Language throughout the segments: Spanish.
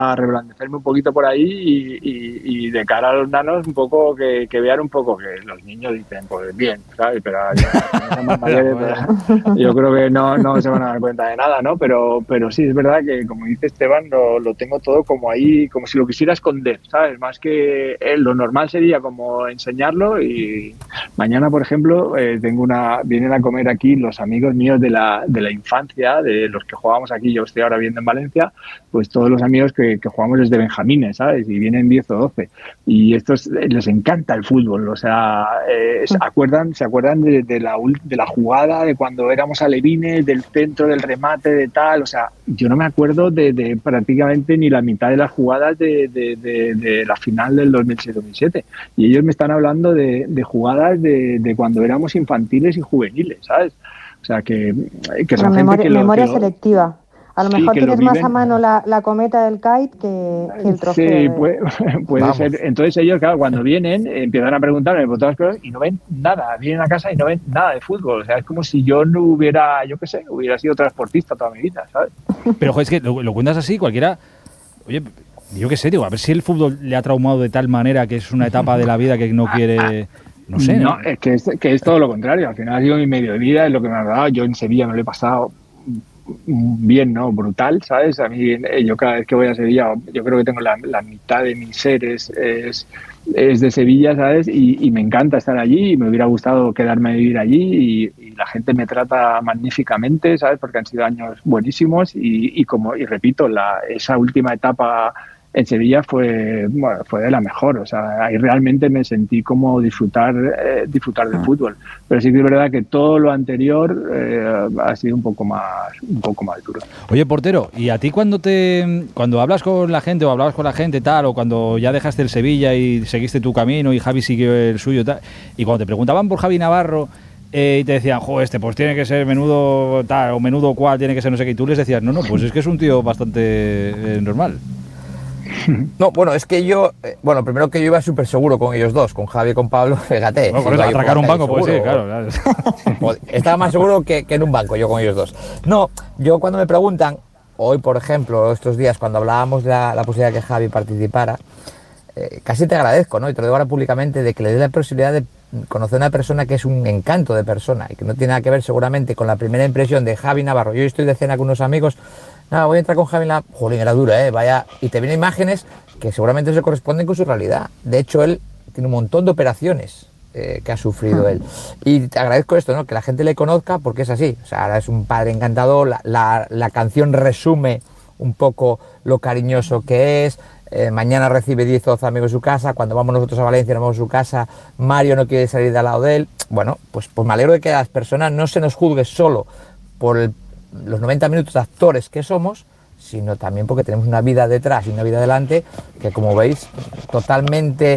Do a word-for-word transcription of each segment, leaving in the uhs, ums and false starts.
a reblandecerme un poquito por ahí y, y, y de cara a los nanos un poco que, que vean un poco que los niños dicen, pues bien, ¿sabes? Pero ya, son más mayores, pero yo creo que no, no se van a dar cuenta de nada, ¿no? Pero, pero sí, es verdad que, como dice Esteban, lo, lo tengo todo como ahí, como si lo quisiera esconder, ¿sabes? Más que eh, lo normal sería como enseñarlo y mañana, por ejemplo, eh, tengo una, vienen a comer aquí los amigos míos de la, de la infancia, de los que jugábamos aquí, yo estoy ahora viviendo en Valencia, pues todos los amigos que, que jugamos desde benjamines, ¿sabes? Y vienen diez o doce. Y estos les encanta el fútbol, o sea, eh, se acuerdan, se acuerdan de, de, la, de la jugada, de cuando éramos alevines, del centro, del remate, de tal, o sea, yo no me acuerdo de, de prácticamente ni la mitad de las jugadas de, de, de, de la final del dos mil seis dos mil siete. Y ellos me están hablando de, de jugadas de, de cuando éramos infantiles y juveniles, ¿sabes? O sea, que, que son Bueno, gente memoria, que lo, memoria que lo, selectiva. A lo sí, mejor que lo tienes más a viven. mano la, la cometa del kite que, que el trofeo. Sí, De... puede, puede ser. Entonces ellos, claro, cuando vienen, empiezan a preguntarme por todas las cosas y no ven nada. Vienen a casa y no ven nada de fútbol. O sea, es como si yo no hubiera, yo qué sé, hubiera sido transportista toda mi vida, ¿sabes? Pero, joder, es que lo, lo cuentas así, cualquiera... Oye, yo qué sé, digo, a ver si el fútbol le ha traumado de tal manera que es una etapa de la vida que no quiere... No sé, No, ¿no? es que es, que es todo lo contrario. Al final ha sido mi medio de vida, es lo que me ha dado. Yo en Sevilla me lo he pasado bien, ¿no? Brutal, ¿sabes? A mí, yo cada vez que voy a Sevilla, yo creo que tengo la, la mitad de mi ser es, es, es de Sevilla, ¿sabes? Y, y me encanta estar allí y me hubiera gustado quedarme a vivir allí y, y la gente me trata magníficamente, ¿sabes? Porque han sido años buenísimos y, y como, y repito, la, esa última etapa en Sevilla fue, bueno, fue de la mejor, o sea, ahí realmente me sentí como disfrutar, eh, disfrutar del fútbol, pero sí que es verdad que todo lo anterior eh, ha sido un poco más, un poco más duro. Oye, portero, ¿y a ti cuando te, cuando hablas con la gente o hablabas con la gente tal, o cuando ya dejaste el Sevilla y seguiste tu camino y Javi siguió el suyo tal, y cuando te preguntaban por Javi Navarro eh, y te decían, jo, este pues tiene que ser menudo tal o menudo cual, tiene que ser no sé qué, y tú les decías, no, no, pues es que es un tío bastante eh, normal? No, bueno, es que yo, eh, bueno, primero que yo iba súper seguro con ellos dos, con Javi y con Pablo, fíjate. Bueno, por eso, atracar un banco, pues sí, claro, claro. Estaba más seguro que, que en un banco, yo con ellos dos. No, yo cuando me preguntan, hoy por ejemplo, estos días, cuando hablábamos de la, la posibilidad de que Javi participara, eh, casi te agradezco, ¿no? Y te lo digo ahora públicamente, de que le des la posibilidad de conocer a una persona que es un encanto de persona y que no tiene nada que ver seguramente con la primera impresión de Javi Navarro. Yo estoy de cena con unos amigos, nada, voy a entrar con Javi Navarro, jolín, era dura, ¿eh? Vaya, y te vienen imágenes que seguramente se corresponden con su realidad. De hecho, él tiene un montón de operaciones eh, que ha sufrido él. Y te agradezco esto, ¿no? Que la gente le conozca porque es así. O sea, ahora es un padre encantador, la, la, la canción resume un poco lo cariñoso que es. Eh, mañana recibe diez o doce amigos en su casa, cuando vamos nosotros a Valencia nos vamos a su casa, Mario no quiere salir de al lado de él. Bueno, pues, pues me alegro de que a las personas no se nos juzgue solo por el, los noventa minutos de actores que somos, sino también porque tenemos una vida detrás y una vida delante que, como veis, totalmente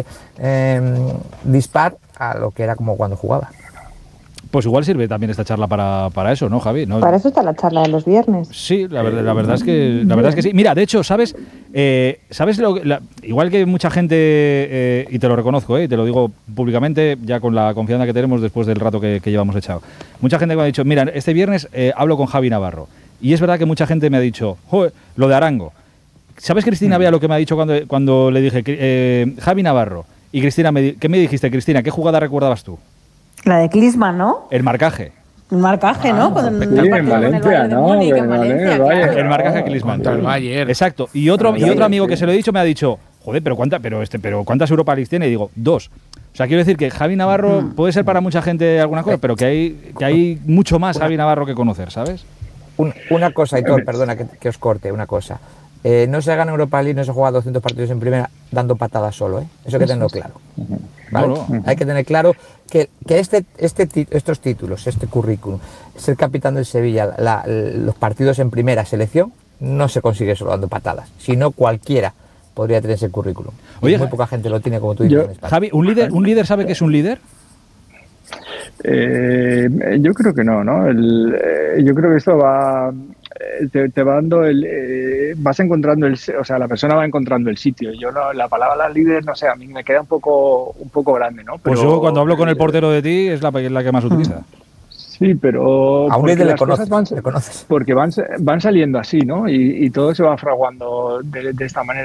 eh, dispar a lo que era como cuando jugaba. Pues igual sirve también esta charla para, para eso, ¿no, Javi? ¿No? Para eso está la charla de los viernes. Sí, la verdad, la verdad es que la verdad es que sí. Mira, de hecho, ¿sabes? Eh, ¿Sabes lo la, igual que mucha gente, eh, y te lo reconozco, eh, y te lo digo públicamente, ya con la confianza que tenemos después del rato que, que llevamos echado. Mucha gente me ha dicho, mira, este viernes eh, hablo con Javi Navarro. Y es verdad que mucha gente me ha dicho, joder, lo de Arango. ¿Sabes, Cristina, Bea, lo que me ha dicho cuando, cuando le dije, eh, Javi Navarro? Y Cristina, me, ¿qué me dijiste, Cristina? ¿Qué jugada recordabas tú? La de Klinsmann, ¿no? El marcaje. El marcaje, ¿no? Cuando sí, en Valencia, ¿no? En Valencia, claro. El marcaje Klinsmann. Contra el Bayern. Exacto. Y otro, y Bayern, otro amigo sí. que se lo he dicho me ha dicho, joder, pero, cuánta, pero, este, pero ¿cuántas Europa League tiene? Y digo, dos. O sea, quiero decir que Javi Navarro mm. puede ser para mucha gente alguna cosa, pero que hay, que hay mucho más Javi Navarro que conocer, ¿sabes? Un, una cosa, Aitor, perdona que, que os corte, una cosa. Eh, no se gana Europa League, no se juega doscientos partidos en primera dando patadas solo, ¿eh? Eso hay que tenerlo claro. ¿Vale? No, no. Hay que tener claro que, que este, este, estos títulos, este currículum, ser capitán del Sevilla, la, los partidos en primera selección, no se consigue solo dando patadas, sino cualquiera podría tener ese currículum. Oye, muy poca gente lo tiene, como tú dices, yo, en España. Javi, ¿un líder, ¿un líder sabe que es un líder? Eh, yo creo que no, ¿no? El, eh, yo creo que esto va... Te, te va dando el eh, vas encontrando el, o sea, la persona va encontrando el sitio. Yo no, la palabra líder, no sé, a mí me queda un poco un poco grande, ¿no? Pero, pues yo cuando hablo con el portero de ti es la, la que más utiliza. Sí, pero a un porque líder le las cosas conoces, van, le conoces. porque van, van saliendo así, ¿no? Y, y todo se va fraguando de, de esta manera.